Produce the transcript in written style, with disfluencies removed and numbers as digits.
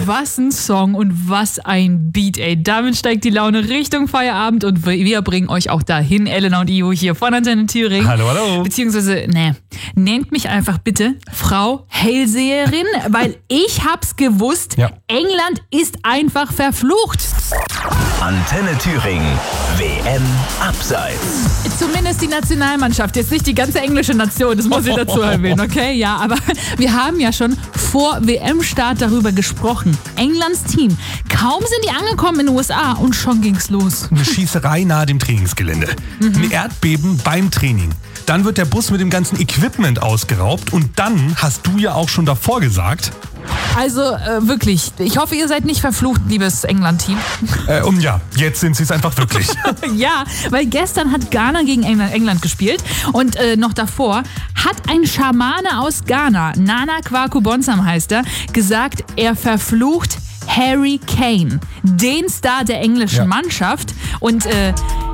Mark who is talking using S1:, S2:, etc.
S1: was ein Song und was ein Beat, ey. Damit steigt die Laune Richtung Feierabend und wir bringen euch auch dahin, Elena und Io hier von Antenne Thüringen.
S2: Hallo, hallo.
S1: Beziehungsweise, nennt mich einfach bitte Frau Hellseherin, weil ich hab's gewusst,
S2: Ja.
S1: England ist einfach verflucht.
S3: Antenne Thüringen, WM Abseits.
S1: Zumindest die Nationalmannschaft, jetzt nicht die ganze englische Nation, das muss ich dazu erwähnen, okay? Ja, aber wir haben ja schon vor WM-Start darüber gesprochen. Englands Team, kaum sind die angekommen in den USA und schon ging's los.
S2: Eine Schießerei nahe dem Trainingsgelände. Ein Erdbeben beim Training. Dann wird der Bus mit dem ganzen Equipment ausgeraubt und dann hast du ja auch schon davor gesagt.
S1: Also wirklich, ich hoffe, ihr seid nicht verflucht, liebes England-Team.
S2: Und ja, jetzt sind sie es einfach wirklich.
S1: Ja, weil gestern hat Ghana gegen England gespielt und noch davor hat ein Schamane aus Ghana, Nana Kwaku Bonsam heißt er, gesagt, er verflucht Harry Kane, den Star der englischen Mannschaft. Und